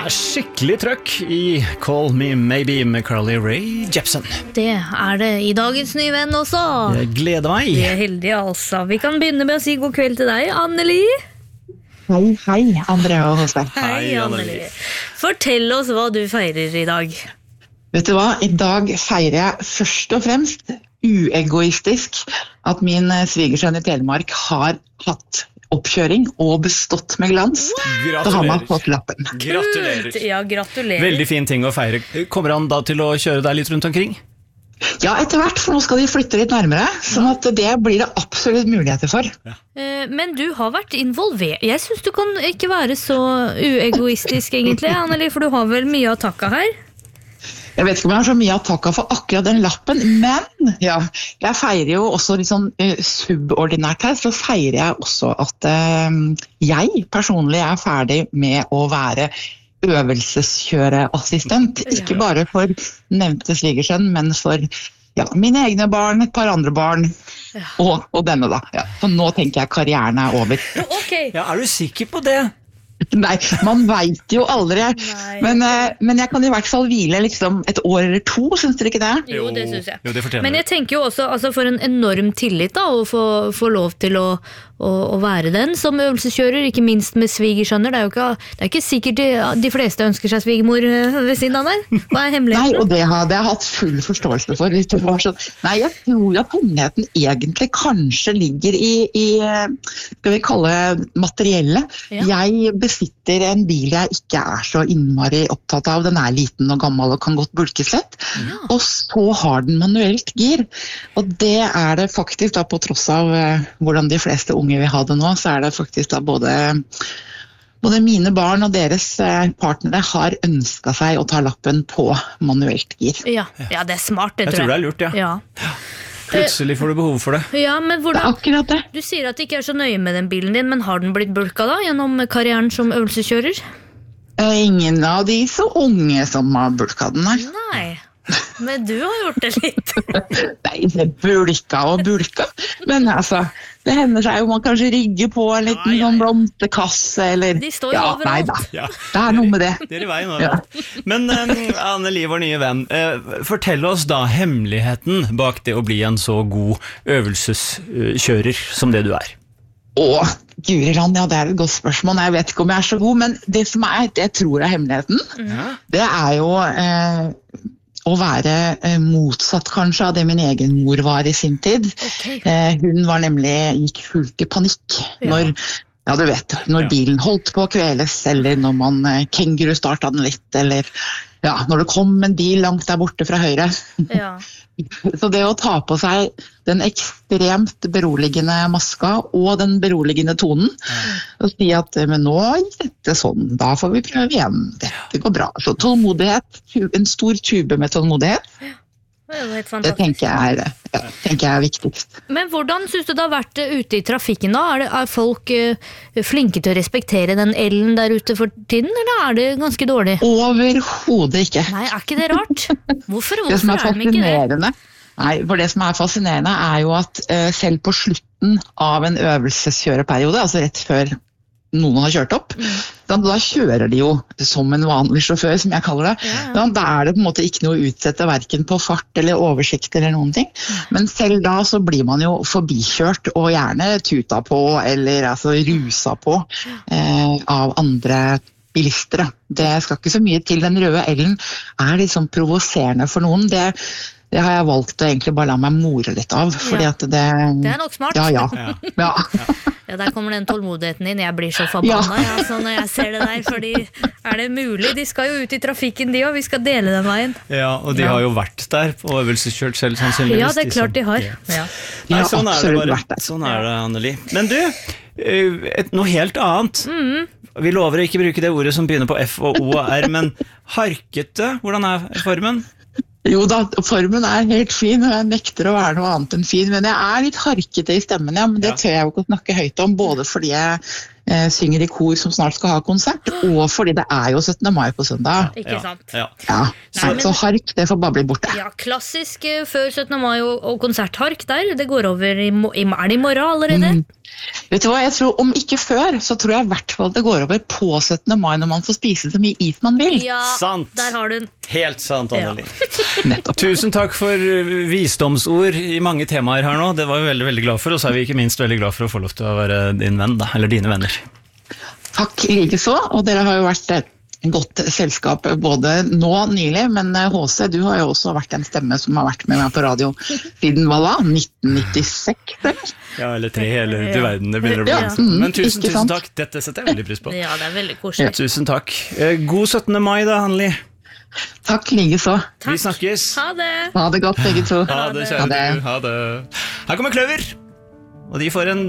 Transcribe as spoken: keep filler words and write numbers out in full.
skikkelig trøkk i Call Me Maybe med Carly Rae Jepsen. Det er det i dagens nye venn også. Jeg gleder meg. Vi er heldige altså. Vi kan begynne med å si god kveld til deg, Anneli. Hei, hei, Andrea og Håse. Hei, Anneli. Fortell oss hva du feirer i dag. Vet du hva, i dag feirer jeg først og fremst uegoistisk at min svigersønn i Telemark har hatt oppkjøring og bestått med glans. Så har man fått lappen. Gratulerer. Ja, gratulerer. Veldig fin ting å feire. Kommer han da til å kjøre deg litt rundt omkring? Ja, etter hvert, for nå skal de flytte litt nærmere, sånn at det blir det absolutt muligheter for. Ja. Men du har vært involvert. Jeg synes du kan ikke være så uegoistisk egentlig, Anneli, for du har vel mye å takke her? Jeg vet ikke om jeg har så mye å takke for akkurat den lappen, men ja, jeg feirer jo også litt sånn uh, subordinært her, så feirer jeg også at uh, jeg personlig er ferdig med å være øvelseskjøreassistent, ikke bare for nevnte svigersønn, men for ja, mine egne barn, et par andre barn, ja. og, og denne da. Ja. Så nå tenker jeg karrieren er over. Okay. Ja, er du sikker på det? Nei, man vet jo aldri, men, men jeg kan i hvert fall hvile liksom et år eller to, synes dere ikke det? Jo, det synes jeg. Jo, det fortjener men jeg tenker jo også, altså for en enorm tillit da, å få, få lov til å, å, å være den som øvelseskjører, ikke minst med svigersønner. Det er jo ikke, det er ikke sikkert de, de fleste ønsker seg svigermor ved siden av der. Hva er hemmeligheten? Nei, og det har, det har jeg hatt full forståelse for. Det var sånn. Nei, jeg tror at hemmeligheten egentlig kanskje ligger i, i skal vi kalle materiellet. Ja. Jeg besitter en bil jeg ikke er så innmari opptatt av. Den er liten og gammel og kan godt bulkes lett. Ja. Og så har den manuelt gir. Og det er det faktisk da, på tross av uh, hvordan de fleste unge vil ha det nå, så er det faktisk da både, både mine barn og deres uh, partnere har ønsket seg å ta lappen på manuelt gir. Ja, ja det er smart, det jeg tror jeg. tror det er lurt, ja. Ja. Plutselig får du behov for det. Ja, men hvordan, det er akkurat det. Du sier at du ikke er så nøye med den bilen din, men har den blitt bulka da, gjennom karrieren som øvelseskjører? Ingen av de så unge som har bulka den her. Nei, men du har gjort det litt. Nei, det er bulka og bulka. Men altså, det hender seg jo man kanskje rigger på en liten ja, ja, ja. sånn blomsterkasse, eller... De står jo ja, overalt. Nei da, ja. det er noe med det. Det er i veien, ja. Men um, Anneli, vår nye venn, uh, fortell oss da hemmeligheten bak det å bli en så god øvelseskjører som det du er. Åh, Guriland, ja, det er et godt spørsmål. Jeg vet ikke om jeg er så god, men det som er, det jeg tror er hemmeligheten, mm. det er jo eh, å være eh, motsatt kanskje av det min egen mor var i sin tid. Okay. Eh, hun var nemlig, gikk fullt i panikk ja. når, ja du vet, når ja. bilen holdt på å kveles, eller når man eh, kenguru startet den litt, eller ja, når det kom en bil langt der borte fra høyre. Ja. Så det å ta på seg den ekstremt beroligende maska og den beroligende tonen ja. og si at men nå gikk dette sånn, da får vi prøve igjen, dette går bra. Så tålmodighet, en stor tube med tålmodighet, ja. det, det tenker, jeg er, ja, tenker jeg er viktigst. Men hvordan synes du det har vært ute i trafikken da? Er, det, er folk uh, flinke til å respektere den L-en der ute for tiden, eller er det ganske dårlig? Overhodet ikke. Nei, er ikke det rart? Hvorfor, hvorfor det som er, er de ikke det? Nei, for det som er fascinerende er jo at uh, selv på slutten av en øvelseskjøreperiode, altså rett før noen har kjørt opp, mm. da, da kjører de jo som en vanlig sjåfør, som jeg kaller det. Ja, ja. Da, da er det på en måte ikke noe å utsette hverken på fart eller oversikt eller noen ting. Mm. Men selv da så blir man jo forbikjørt og gjerne tuta på eller altså rusa på eh, av andre bilister. Det skal ikke så mye til. Den røde L-en er liksom provoserende for noen. Det Det har jeg valgt å egentlig bare la meg more litt av, fordi ja. at det... Det er nok smart. Ja, ja. ja. ja. ja der kommer den tålmodigheten inn. Jeg blir så forbanna ja. altså, når jeg ser det der, fordi er det mulig? De skal jo ut i trafikken, de, og vi skal dele den veien. Ja, og de ja. har jo vært der på øvelseskjørt selv, sannsynligvis. Ja, det er klart de har. Ja. Nei, sånn er det bare. Sånn er det, Anneli. Men du, et, noe helt annet. Mm. Vi lover å ikke bruke det ordet som begynner på F og O og R, men harkete, hvordan er formen? Jo da, formen er helt fin, og jeg nekter å være noe annet enn fin, men jeg er litt harkete i stemmen, ja, men det ja. tør jeg jo ikke å snakke høyt om, både fordi jeg eh, synger i kor som snart skal ha konsert, og fordi det er jo syttende mai på søndag. Ikke Ja, sant? ja. Ja, så, Nei, men- så hark, det får bare bli borte. Ja, klassisk eh, før syttende mai og, og konserthark der. Det går over i, mo- i, er det i morgen allerede? Mm. Vet du hva, jeg tror om ikke før, så tror jeg i hvert fall det går over på syttende mai når man får spise så mye is man vil. Ja, Sant. der har du den. Helt sant, Anneli. Nettopp. Tusen takk for uh, visdomsord i mange temaer her nå. Det var vi veldig, veldig glad for, og så er vi ikke minst veldig glad for å få lov til å være din venn, da, eller dine venner. Takk like så, og dere har jo vært et godt selskap både nå nylig, men H C, du har jo også vært en stemme som har vært med meg på radio siden hva da? nitten nittiseks, eller? Ja, eller tre, eller til verden, det begynner å bli. Ja, ganske. mm, Men tusen, ikke tusen sant? takk, dette setter jeg veldig pris på. Ja, det er veldig koselig. Tusen takk. Eh, God syttende mai da, Anneli. Takk like så. Takk. Vi snakkes. Ha det! Ha det godt begge to. Ha det, Ha kjære det. du. Ha det. Her kommer Kløver, og de får en